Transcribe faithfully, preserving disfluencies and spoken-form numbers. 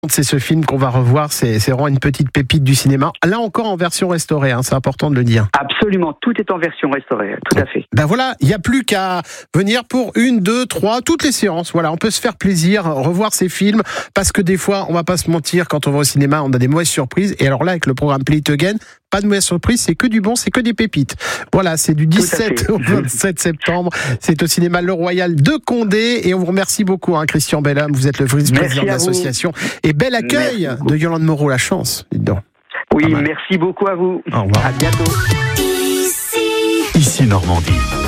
compte, c'est ce film qu'on va revoir. C'est, c'est vraiment une petite pépite du cinéma. Là encore en version restaurée, hein, c'est important de le dire. Absolument, tout est en version restaurée, tout à fait. Ben voilà, il n'y a plus qu'à venir pour une, deux, trois, toutes les séances. Voilà, on peut se faire plaisir, revoir ces films, parce que des fois, on va pas se mentir, quand on va au cinéma, on a des mauvaises surprises. Et alors là, avec le programme Play It Again, pas de mauvaise surprise, c'est que du bon, c'est que des pépites. Voilà, c'est du dix-sept au vingt-sept septembre. C'est au cinéma Le Royal de Condé. Et on vous remercie beaucoup, hein, Christian Bellhomme. Vous êtes le vice-président de l'association. Et bel accueil de Yolande Moreau, la chance. Dites donc. Oui, merci beaucoup à vous. Au revoir. À bientôt. Ici, Ici Normandie.